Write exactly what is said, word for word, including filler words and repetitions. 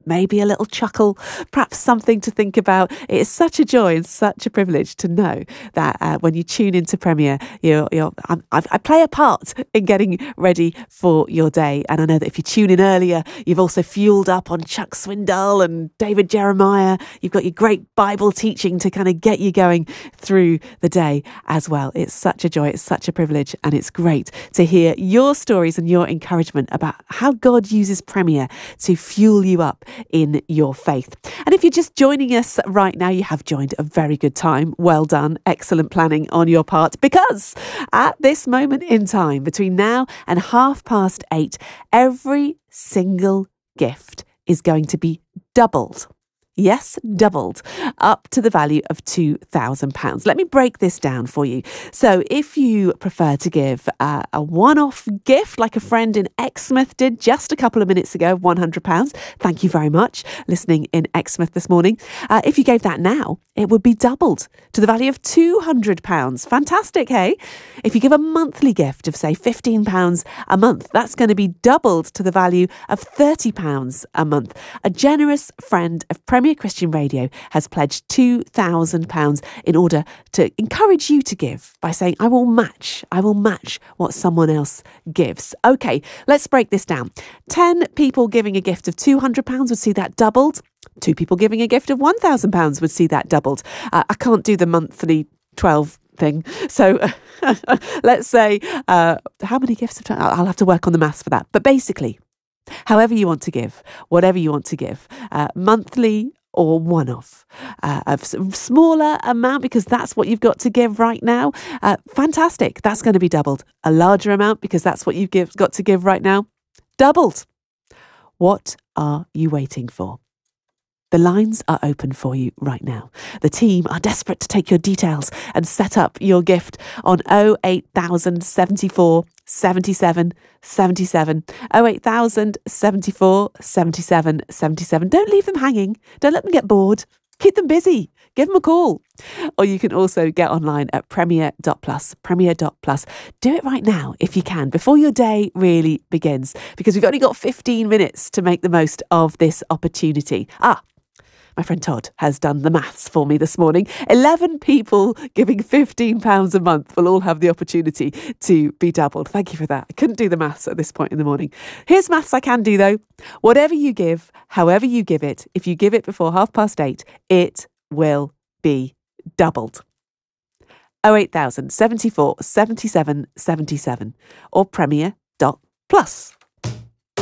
maybe a little chuckle, perhaps something to think about. It is such a joy and such a privilege to know that uh, when you tune into Premier, you're, you're, I'm, I've, I play a part in getting ready for your day. And I know that if you tune in earlier, you've also fueled up on Chuck Swindoll and David Jeremiah. You've got your great Bible teaching to kind of get you going through the day as well. It's such a joy. It's such a privilege. And it's great to hear your stories and your encouragement about how God uses Premier to fuel you up in your faith. And if you're just joining us right now, you have joined a very good time. Well done. Excellent planning on your part, because at this moment in time, between now and half past eight, every single gift is going to be doubled. Yes, doubled, up to the value of two thousand pounds. Let me break this down for you. So if you prefer to give uh, a one-off gift, like a friend in Exmouth did just a couple of minutes ago, one hundred pounds, thank you very much, listening in Exmouth this morning. Uh, if you gave that now, it would be doubled to the value of two hundred pounds. Fantastic, hey? If you give a monthly gift of, say, fifteen pounds a month, that's going to be doubled to the value of thirty pounds a month. A generous friend of Premier Christian Radio has pledged two thousand pounds in order to encourage you to give by saying, I will match, I will match what someone else gives. Okay, let's break this down. ten people giving a gift of two hundred pounds would see that doubled. Two people giving a gift of one thousand pounds would see that doubled. Uh, I can't do the monthly twelve thing. So let's say, uh, how many gifts? Have I'll have to work on the maths for that. But basically, however you want to give, whatever you want to give, uh, monthly or one-off, uh, a smaller amount because that's what you've got to give right now. Uh, fantastic. That's going to be doubled. A larger amount because that's what you've give, got to give right now. Doubled. What are you waiting for? The lines are open for you right now. The team are desperate to take your details and set up your gift on oh eight thousand seventy-four seventy-seven seventy-seven. oh eight thousand seventy-four seventy-seven seventy-seven. Don't leave them hanging. Don't let them get bored. Keep them busy. Give them a call. Or you can also get online at premier dot plus, premier dot plus. Do it right now if you can, before your day really begins, because we've only got fifteen minutes to make the most of this opportunity. Ah, my friend Todd has done the maths for me this morning. eleven people giving fifteen pounds a month will all have the opportunity to be doubled. Thank you for that. I couldn't do the maths at this point in the morning. Here's maths I can do though. Whatever you give, however you give it, if you give it before half past eight, it will be doubled. oh eight thousand seventy-four seventy-seven seventy-seven or premier dot plus.